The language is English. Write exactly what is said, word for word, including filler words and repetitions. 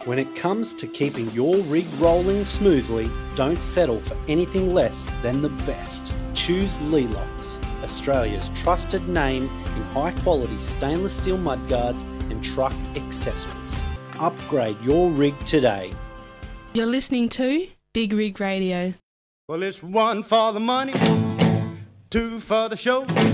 When it comes to keeping your rig rolling smoothly, don't settle for anything less than the best. Choose Lelox, Australia's trusted name in high-quality stainless steel mudguards and truck accessories. Upgrade your rig today. You're listening to Big Rig Radio. Well, it's one for the money, two for the show.